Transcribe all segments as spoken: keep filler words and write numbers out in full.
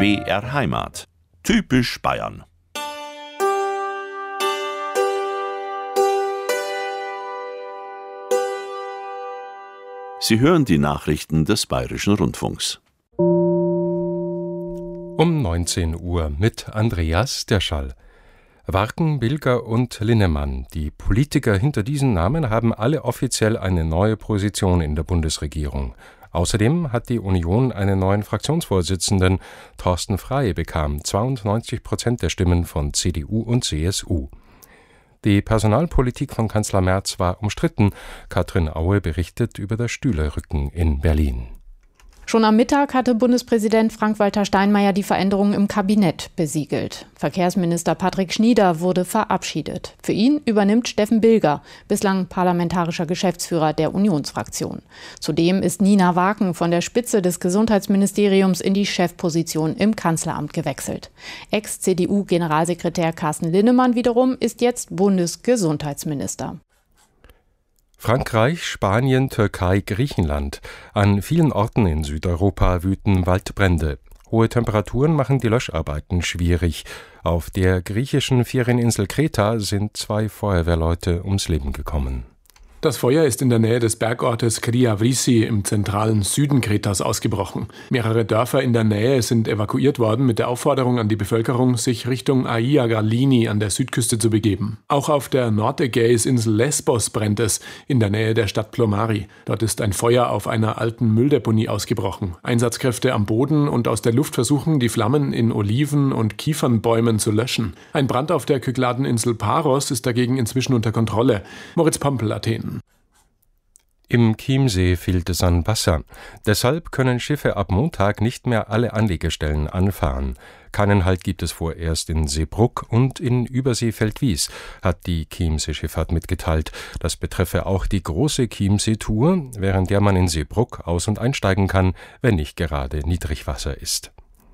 B R Heimat. Typisch Bayern. Sie hören die Nachrichten des Bayerischen Rundfunks. Um neunzehn Uhr mit Andreas Derschall. Warken, Bilger und Linnemann, die Politiker hinter diesen Namen, haben alle offiziell eine neue Position in der Bundesregierung. Außerdem hat die Union einen neuen Fraktionsvorsitzenden. Thorsten Frey bekam zweiundneunzig Prozent der Stimmen von C D U und C S U. Die Personalpolitik von Kanzler Merz war umstritten. Katrin Aue berichtet über das Stühlerrücken in Berlin. Schon am Mittag hatte Bundespräsident Frank-Walter Steinmeier die Veränderungen im Kabinett besiegelt. Verkehrsminister Patrick Schnieder wurde verabschiedet. Für ihn übernimmt Steffen Bilger, bislang parlamentarischer Geschäftsführer der Unionsfraktion. Zudem ist Nina Warken von der Spitze des Gesundheitsministeriums in die Chefposition im Kanzleramt gewechselt. Ex-C D U-Generalsekretär Carsten Linnemann wiederum ist jetzt Bundesgesundheitsminister. Frankreich, Spanien, Türkei, Griechenland. An vielen Orten in Südeuropa wüten Waldbrände. Hohe Temperaturen machen die Löscharbeiten schwierig. Auf der griechischen Ferieninsel Kreta sind zwei Feuerwehrleute ums Leben gekommen. Das Feuer ist in der Nähe des Bergortes Kriavrisi im zentralen Süden Kretas ausgebrochen. Mehrere Dörfer in der Nähe sind evakuiert worden mit der Aufforderung an die Bevölkerung, sich Richtung Aia Galini an der Südküste zu begeben. Auch auf der Nordägäisinsel Lesbos brennt es, in der Nähe der Stadt Plomari. Dort ist ein Feuer auf einer alten Mülldeponie ausgebrochen. Einsatzkräfte am Boden und aus der Luft versuchen, die Flammen in Oliven- und Kiefernbäumen zu löschen. Ein Brand auf der Kykladeninsel Paros ist dagegen inzwischen unter Kontrolle. Moritz Pompel, Athen. Im Chiemsee fehlt es an Wasser. Deshalb können Schiffe ab Montag nicht mehr alle Anlegestellen anfahren. Keinen Halt gibt es vorerst in Seebrugg und in Überseefeldwies, hat die Chiemsee-Schifffahrt mitgeteilt. Das betreffe auch die große Chiemsee-Tour, während der man in Seebrugg aus- und einsteigen kann, wenn nicht gerade Niedrigwasser ist.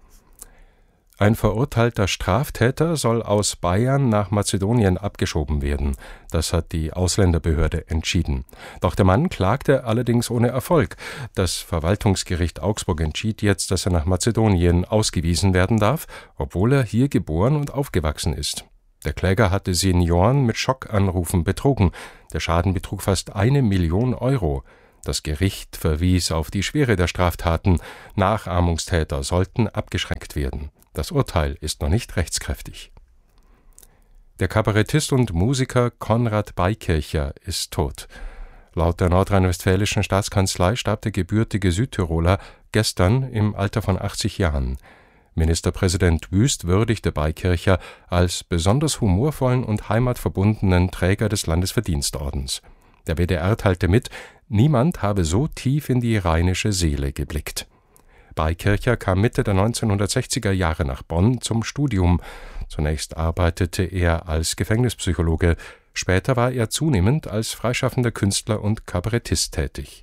Ein verurteilter Straftäter soll aus Bayern nach Mazedonien abgeschoben werden. Das hat die Ausländerbehörde entschieden. Doch der Mann klagte allerdings ohne Erfolg. Das Verwaltungsgericht Augsburg entschied jetzt, dass er nach Mazedonien ausgewiesen werden darf, obwohl er hier geboren und aufgewachsen ist. Der Kläger hatte Senioren mit Schockanrufen betrogen. Der Schaden betrug fast eine Million Euro. Das Gericht verwies auf die Schwere der Straftaten. Nachahmungstäter sollten abgeschränkt werden. Das Urteil ist noch nicht rechtskräftig. Der Kabarettist und Musiker Konrad Beikircher ist tot. Laut der nordrhein-westfälischen Staatskanzlei starb der gebürtige Südtiroler gestern im Alter von achtzig Jahren. Ministerpräsident Wüst würdigte Beikircher als besonders humorvollen und heimatverbundenen Träger des Landesverdienstordens. Der W D R teilte mit, niemand habe so tief in die rheinische Seele geblickt. Beikircher kam Mitte der neunzehnhundertsechziger Jahre nach Bonn zum Studium. Zunächst arbeitete er als Gefängnispsychologe, später war er zunehmend als freischaffender Künstler und Kabarettist tätig.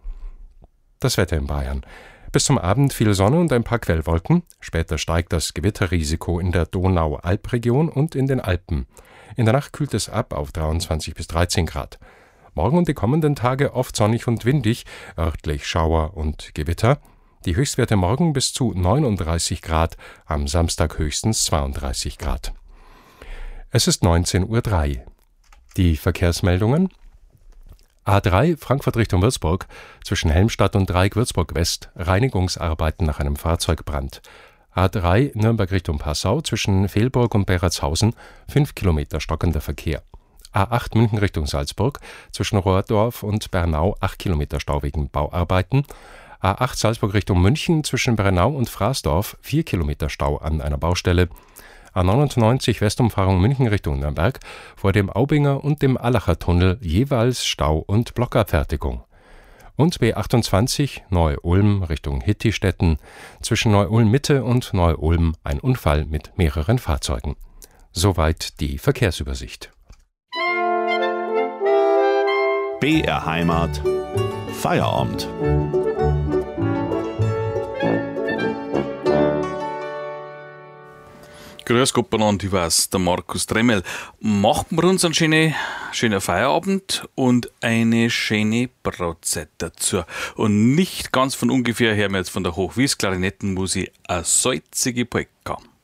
Das Wetter in Bayern. Bis zum Abend viel Sonne und ein paar Quellwolken. Später steigt das Gewitterrisiko in der Donau-Alp-Region und in den Alpen. In der Nacht kühlt es ab auf dreiundzwanzig bis dreizehn Grad. Morgen und die kommenden Tage oft sonnig und windig, örtlich Schauer und Gewitter. Die Höchstwerte morgen bis zu neununddreißig Grad, am Samstag höchstens zweiunddreißig Grad. Es ist neunzehn Uhr drei. Die Verkehrsmeldungen. A drei Frankfurt Richtung Würzburg, zwischen Helmstadt und Dreieck Würzburg West, Reinigungsarbeiten nach einem Fahrzeugbrand. A drei Nürnberg Richtung Passau, zwischen Velburg und Beratshausen, fünf Kilometer stockender Verkehr. A acht München Richtung Salzburg, zwischen Rohrdorf und Bernau, acht Kilometer Stau wegen Bauarbeiten. A acht Salzburg Richtung München, zwischen Bernau und Fraßdorf, vier Kilometer Stau an einer Baustelle. A neunundneunzig Westumfahrung München Richtung Nürnberg, vor dem Aubinger und dem Allacher Tunnel jeweils Stau und Blockabfertigung. Und B achtundzwanzig Neu-Ulm Richtung Hittistetten, zwischen Neu-Ulm Mitte und Neu-Ulm ein Unfall mit mehreren Fahrzeugen. Soweit die Verkehrsübersicht. B R Heimat Feierabend. Grüß Gott, benannt, ich weiß, der Markus Dremmel. Machen wir uns einen schönen, schönen Feierabend und eine schöne Brotzeit dazu. Und nicht ganz von ungefähr her, jetzt von der Hochwies Klarinettenmusik, eine salzige Polka.